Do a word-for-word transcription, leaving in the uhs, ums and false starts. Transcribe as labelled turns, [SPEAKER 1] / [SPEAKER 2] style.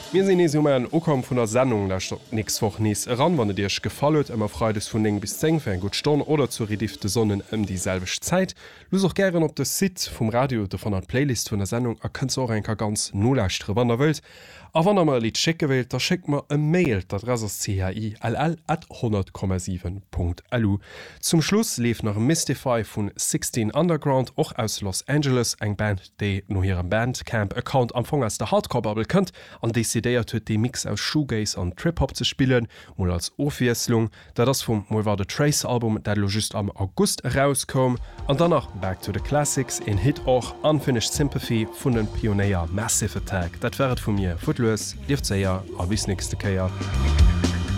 [SPEAKER 1] Mir sinn is en Okom vun der Sendung der nächstwoch nies ran, wann Dirch gefallet, immer freides vun eng bis zeng fir en gut Stonn oder zu redifte Sonnen ëm dieselbeg Zeit. Los auch gern op de Sit vum Radio oder von der Playlist vun der Sendung erkennt so enker ganz nolächtre wann der Welt. A wann mal Lied schick gewählt, da schickt man e Mail, dat Ras C H I L L at hundert Komma sieben Punkt L U. Zum Schluss lief noch Mystify vun sixteen Underground och aus Los Angeles, eng Band, déi no hirem Bandcamp-Account am Fong als der Hardcore-Bubble kënnt, an desideiert huet de Mix aus Shoegaze an Trip-Hop ze spielen, moll als Ofieslung, da das vum moll war de Trace-Album, dat lo just am August rauskom, an danach Back to the Classics, en Hit och Unfinished Sympathy vun den Pioneer Massive Attack. Dat wäret vu mir Footloose, Lift zeier, a bis nächste Keier.